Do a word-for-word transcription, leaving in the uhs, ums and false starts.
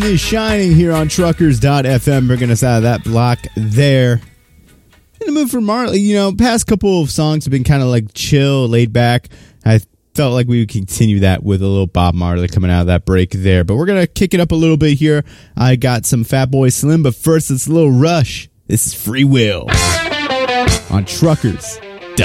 is Shining here on truckers dot f m, bringing us out of that block there. In the mood for Marley, you know, past couple of songs have been kind of like chill, laid back. I felt like we would continue that with a little Bob Marley coming out of that break there. But we're going to kick it up a little bit here. I got some Fatboy Slim, but first it's a little Rush. This is Free Will on Truckers